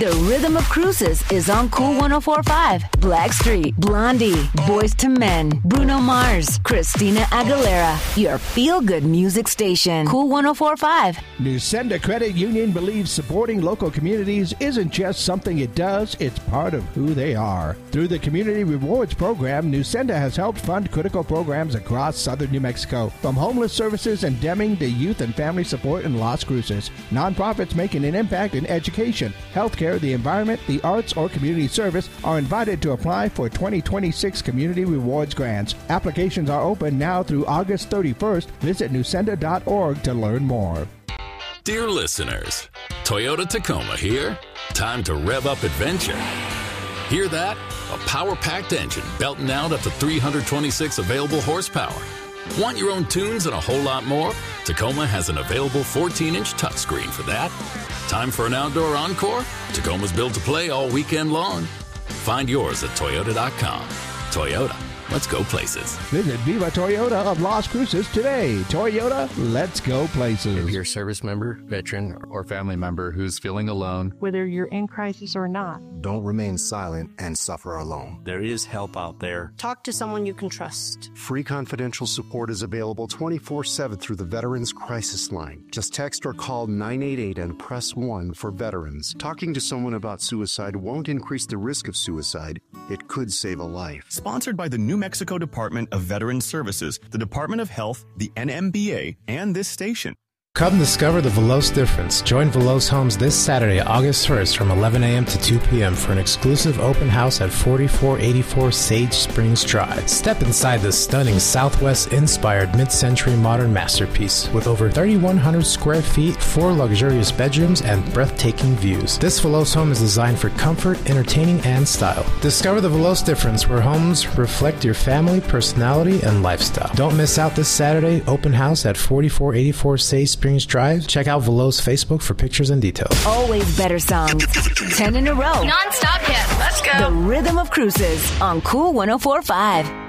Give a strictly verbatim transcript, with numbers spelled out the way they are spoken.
The Rhythm of Cruises is on Cool one oh four point five. Blackstreet, Blondie, Boyz two Men, Bruno Mars, Christina Aguilera. Your feel-good music station. Cool one oh four point five. Newsenda Credit Union believes supporting local communities isn't just something it does, it's part of who they are. Through the Community Rewards Program, Newsenda has helped fund critical programs across southern New Mexico, from homeless services in Deming to youth and family support in Las Cruces. Nonprofits making an impact in education, healthcare, the environment, the arts, or community service are invited to apply for twenty twenty-six Community Rewards grants. Applications are open now through August thirty-first. Visit newsenda dot org to learn more. Dear listeners, Toyota Tacoma here. Time to rev up adventure. Hear that? A power-packed engine belting out up to three hundred twenty-six available horsepower. Want your own tunes and a whole lot more? Tacoma has an available fourteen-inch touchscreen for that. Time for an outdoor encore? Tacoma's built to play all weekend long. Find yours at toyota dot com. Toyota, let's go places. Visit Viva Toyota of Las Cruces today. Toyota, let's go places. If you're a service member, veteran, or family member who's feeling alone, whether you're in crisis or not, don't remain silent and suffer alone. There is help out there. Talk to someone you can trust. Free confidential support is available twenty-four seven through the Veterans Crisis Line. Just text or call nine eight eight and press one for veterans. Talking to someone about suicide won't increase the risk of suicide. It could save a life. Sponsored by the New Mexico Department of Veterans Services, the Department of Health, the N M B A, and this station. Come discover the Veloce difference. Join Veloce Homes this Saturday, August first from eleven a.m. to two p.m. for an exclusive open house at forty-four eighty-four Sage Springs Drive. Step inside this stunning Southwest-inspired mid-century modern masterpiece with over thirty-one hundred square feet, four luxurious bedrooms, and breathtaking views. This Veloce home is designed for comfort, entertaining, and style. Discover the Veloce difference where homes reflect your family, personality, and lifestyle. Don't miss out this Saturday, open house at forty-four eighty-four Sage Springs Drive. Check out Veloce Facebook for pictures and details. Always better songs. Ten in a row. Non-stop hits. Let's go. The Rhythm of Cruises on Cool one oh four point five.